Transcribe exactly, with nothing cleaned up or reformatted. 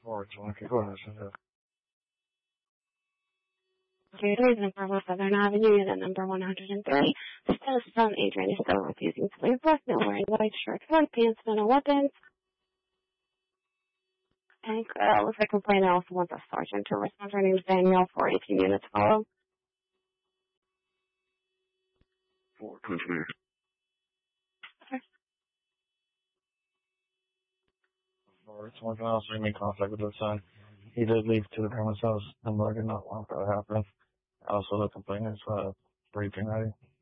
Or twenty, go ahead, send it. There's number Southern Avenue, unit number one hundred three. Still son Adrian is still refusing to leave work, no wearing white shirt, white pants, no weapons. And uh, looks like complainant also wants a sergeant to respond. Her name is Danielle, for eighteen units follow. four two three. Or someone else who made contact with his son. He did leave to the premises house, and I did not want that to happen. Also, the complainant's uh, briefing ready.